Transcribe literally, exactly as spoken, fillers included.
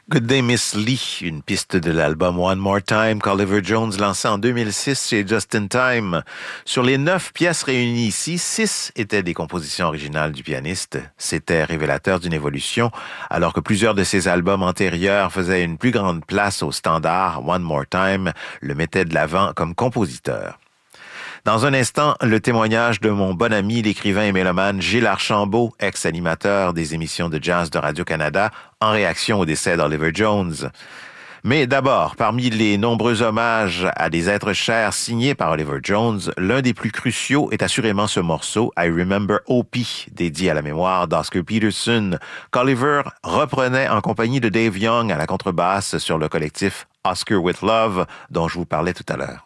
Good Day Miss Lee, une piste de l'album One More Time qu'Oliver Jones lançait en deux mille six chez Just in Time. Sur les neuf pièces réunies ici, six étaient des compositions originales du pianiste. C'était révélateur d'une évolution, alors que plusieurs de ses albums antérieurs faisaient une plus grande place au standard. One More Time le mettait de l'avant comme compositeur. Dans un instant, le témoignage de mon bon ami, l'écrivain et mélomane Gilles Archambault, ex-animateur des émissions de jazz de Radio-Canada, en réaction au décès d'Oliver Jones. Mais d'abord, parmi les nombreux hommages à des êtres chers signés par Oliver Jones, l'un des plus cruciaux est assurément ce morceau I Remember O P, dédié à la mémoire d'Oscar Peterson, qu'Oliver reprenait en compagnie de Dave Young à la contrebasse sur le collectif Oscar with Love, dont je vous parlais tout à l'heure.